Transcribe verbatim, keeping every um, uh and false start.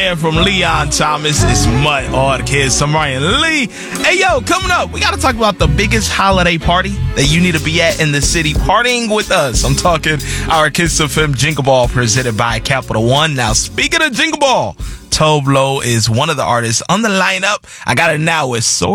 there from Leon Thomas. It's Mutt or the Kids. I'm Ryan Lee. Hey, yo, coming up, we got to talk about the biggest holiday party that you need to be at in the city, partying with us. I'm talking our Kids F M Jingle Ball presented by Capital One. Now, speaking of Jingle Ball, Tove Lo is one of the artists on the lineup. I got it now with Soar.